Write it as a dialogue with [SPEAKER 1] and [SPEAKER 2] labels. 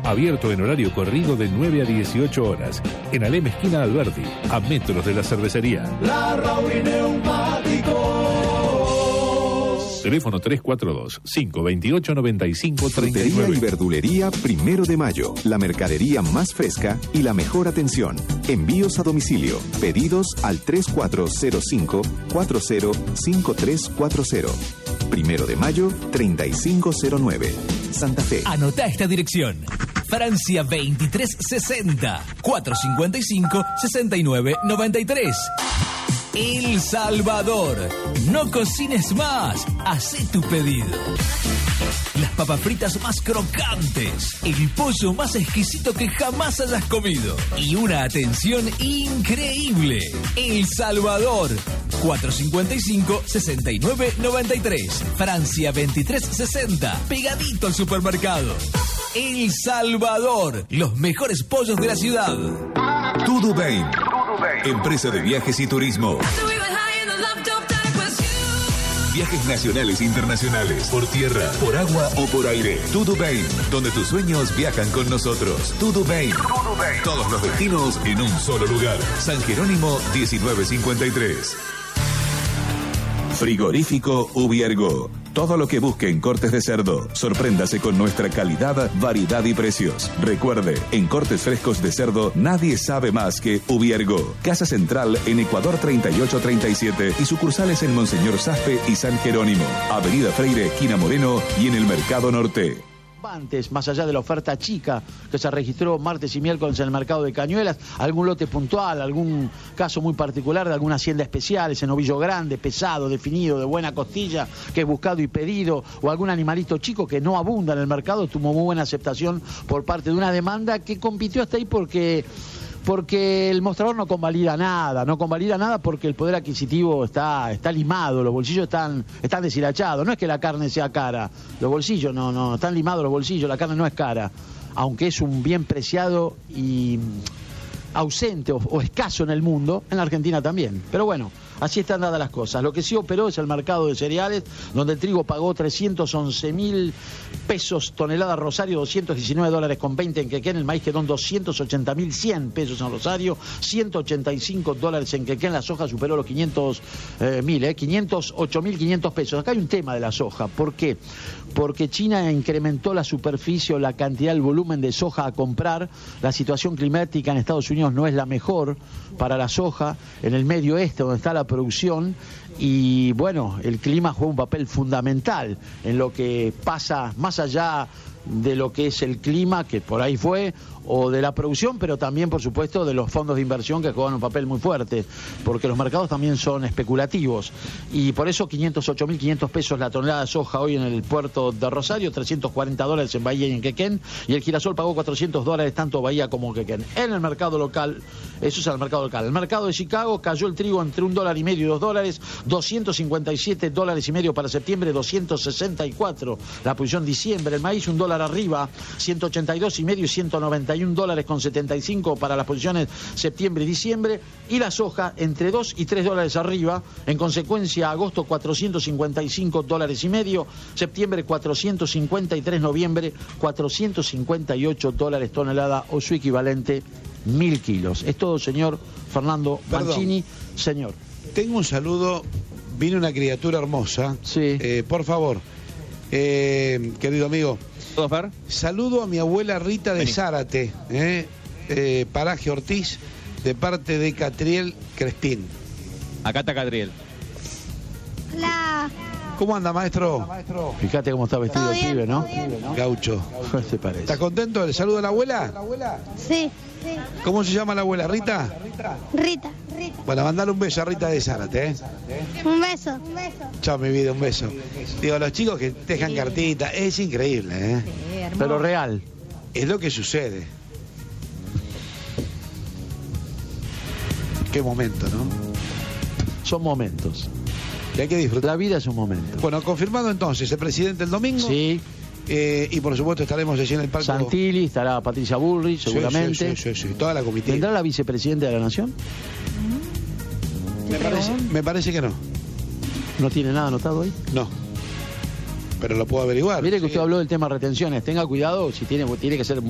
[SPEAKER 1] Abierto en horario corrido de 9 a 18 horas. En Alem esquina Alberti, a metros de la cervecería.
[SPEAKER 2] Larrauri Neumáticos.
[SPEAKER 1] Teléfono 342-528-9539.
[SPEAKER 3] Frutería y verdulería 1 de Mayo. La mercadería más fresca y la mejor atención. Envíos a domicilio. Pedidos al 3405-405340. 1 de Mayo, 3509. Santa Fe.
[SPEAKER 4] Anota esta dirección. Francia 2360 455 6993. El Salvador. No cocines más. Hacé tu pedido. Las papas fritas más crocantes, el pollo más exquisito que jamás hayas comido y una atención increíble. El Salvador, 455-6993, Francia 2360, pegadito al supermercado. El Salvador, los mejores pollos de la ciudad.
[SPEAKER 5] Tudubain, empresa de viajes y turismo. Viajes nacionales e internacionales, por tierra, por agua o por aire. Tudubain, donde tus sueños viajan con nosotros. Tudubain. Todos los destinos en un solo lugar. San Jerónimo 1953. Frigorífico Ubiergo. Todo lo que busque en cortes de cerdo. Sorpréndase con nuestra calidad, variedad y precios. Recuerde, en cortes frescos de cerdo nadie sabe más que Ubiergo. Casa Central en Ecuador 3837 y sucursales en Monseñor Zafpe y San Jerónimo. Avenida Freire, esquina Moreno y en el Mercado Norte.
[SPEAKER 6] Antes, más allá de la oferta chica que se registró martes y miércoles en el mercado de Cañuelas, algún lote puntual, algún caso muy particular de alguna hacienda especial, ese novillo grande, pesado, definido, de buena costilla, que es buscado y pedido, o algún animalito chico que no abunda en el mercado, tuvo muy buena aceptación por parte de una demanda que compitió hasta ahí porque el mostrador no convalida nada porque el poder adquisitivo está limado, los bolsillos están deshilachados. No es que la carne sea cara, los bolsillos no están limados los bolsillos, la carne no es cara, aunque es un bien preciado y ausente o escaso en el mundo, en la Argentina también. Pero bueno, así están dadas las cosas. Lo que sí operó es el mercado de cereales, donde el trigo pagó 311.000 pesos tonelada Rosario, $219.20 en Quequén, el maíz quedó en 280.100 pesos en Rosario, $185 en Quequén, la soja superó los 508.500 pesos. Acá hay un tema de la soja. ¿Por qué? Porque China incrementó la superficie o la cantidad, el volumen de soja a comprar. La situación climática en Estados Unidos no es la mejor para la soja, en el medio oeste donde está la producción, y bueno, el clima juega un papel fundamental en lo que pasa más allá de lo que es el clima, que por ahí fue, o de la producción, pero también, por supuesto, de los fondos de inversión que juegan un papel muy fuerte, porque los mercados también son especulativos. Y por eso 508.500 pesos la tonelada de soja hoy en el puerto de Rosario, $340 en Bahía y en Quequén, y el girasol pagó $400 tanto Bahía como Quequén. En el mercado local, eso es el mercado local. El mercado de Chicago cayó el trigo entre $1.50 y $2, $257.50 para septiembre, 264 la posición diciembre. El maíz $1 arriba, $182.50 y $191.75 para las posiciones septiembre y diciembre, y la soja entre $2 y $3 arriba. En consecuencia, agosto $455.50, septiembre 453, noviembre $458 tonelada o su equivalente 1.000 kilos. Es todo, señor Fernando Mancini. Señor.
[SPEAKER 7] Tengo un saludo, vino una criatura hermosa.
[SPEAKER 6] Sí.
[SPEAKER 7] Por favor, querido amigo. Saludo a mi abuela Rita de Zárate, paraje Ortiz, de parte de Catriel Crespín.
[SPEAKER 8] Acá está Catriel.
[SPEAKER 9] Hola.
[SPEAKER 7] ¿Cómo anda, maestro?
[SPEAKER 6] Fíjate cómo está vestido el pibe, ¿no?
[SPEAKER 7] Gaucho.
[SPEAKER 6] ¿Qué te parece?
[SPEAKER 7] ¿Estás contento del saludo a la abuela?
[SPEAKER 9] Sí.
[SPEAKER 7] ¿Cómo se llama la abuela? ¿Rita?
[SPEAKER 9] Rita.
[SPEAKER 7] Bueno, mandale un beso a Rita de Zárate,
[SPEAKER 9] Un beso.
[SPEAKER 7] Chao, mi vida, un beso. Digo, los chicos que dejan cartitas, es increíble,
[SPEAKER 9] Sí,
[SPEAKER 6] pero real.
[SPEAKER 7] Es lo que sucede. Qué momento, ¿no?
[SPEAKER 6] Son momentos.
[SPEAKER 7] Que hay que disfrutar.
[SPEAKER 6] La vida es un momento.
[SPEAKER 7] Bueno, confirmado entonces, el presidente el domingo.
[SPEAKER 6] Sí.
[SPEAKER 7] Y por supuesto estaremos allí en el palco.
[SPEAKER 6] Santilli, estará Patricia Bullrich, seguramente.
[SPEAKER 7] Sí, toda la comitiva.
[SPEAKER 6] ¿Tendrá la vicepresidenta de la Nación?
[SPEAKER 7] Me parece que no.
[SPEAKER 6] ¿No tiene nada anotado ahí?
[SPEAKER 7] No. Pero lo puedo averiguar.
[SPEAKER 6] Mire que usted habló del tema retenciones. Tenga cuidado, si tiene que ser